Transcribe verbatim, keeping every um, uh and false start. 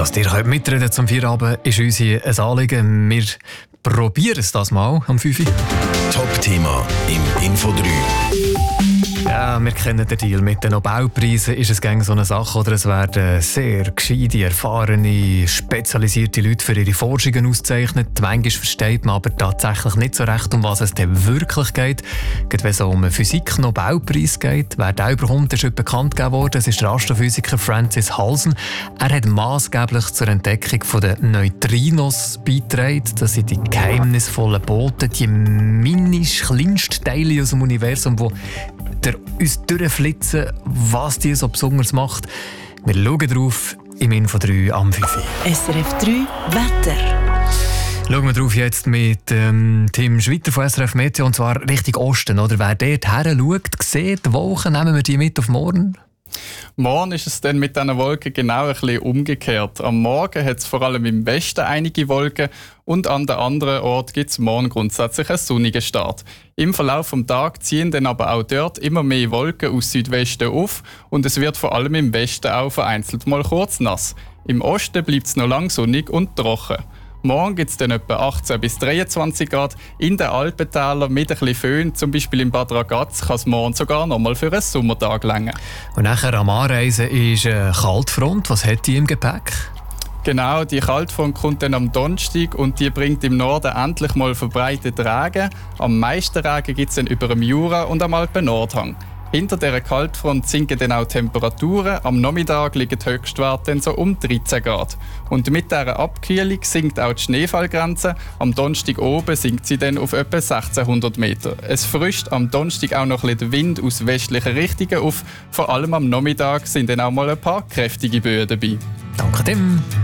Dass ihr könnt mitreden zum Feierabend ist uns hier ein Anliegen. Wir probieren es das mal am fünf Uhr. Top-Thema im Info drei. Ja, wir kennen den Deal. Mit den Nobelpreisen ist es gängig so eine Sache, oder es werden sehr gescheite, erfahrene, spezialisierte Leute für ihre Forschungen ausgezeichnet. Manchmal versteht man aber tatsächlich nicht so recht, um was es denn wirklich geht. Gerade wenn es um einen Physik-Nobelpreis geht, wer den bekommt, ist heute bekannt gegeben worden. Es ist der Astrophysiker Francis Halsen. Er hat maßgeblich zur Entdeckung der Neutrinos beigetragen. Das sind die geheimnisvollen Boten, die minisch kleinsten Teile aus dem Universum, die der uns durchflitzen, was die so besonders macht. Wir schauen drauf im Info drei am fünf Uhr. S R F drei Wetter. Schauen wir drauf jetzt mit ähm, Tim Schwitter von S R F Meteo, und zwar Richtung Osten. Oder wer dort her schaut, sieht die Wolken, nehmen wir die mit auf morgen? Morgen ist es dann mit diesen Wolken genau ein bisschen umgekehrt. Am Morgen hat es vor allem im Westen einige Wolken und an den anderen Orten gibt es morgen grundsätzlich einen sonnigen Start. Im Verlauf des Tages ziehen dann aber auch dort immer mehr Wolken aus Südwesten auf und es wird vor allem im Westen auch vereinzelt mal kurz nass. Im Osten bleibt es noch lang sonnig und trocken. Morgen gibt es dann etwa achtzehn bis dreiundzwanzig Grad. In den Alpentälern mit ein bisschen Föhn, zum Beispiel in Bad Ragaz, kann es morgen sogar noch mal für einen Sommertag reichen. Und nachher am Anreisen ist eine Kaltfront. Was hat die im Gepäck? Genau, die Kaltfront kommt dann am Donnerstag und die bringt im Norden endlich mal verbreitet Regen. Am meisten Regen gibt es dann über dem Jura und am Alpen-Nordhang. Hinter dieser Kaltfront sinken dann auch die Temperaturen. Am Nachmittag liegen die Höchstwerte dann so um dreizehn Grad. Und mit dieser Abkühlung sinkt auch die Schneefallgrenze. Am Donnerstag oben sinkt sie dann auf etwa sechzehnhundert Meter. Es frischt am Donnerstag auch noch ein bisschen der Wind aus westlichen Richtungen auf. Vor allem am Nachmittag sind dann auch mal ein paar kräftige Böen dabei. Danke, Tim.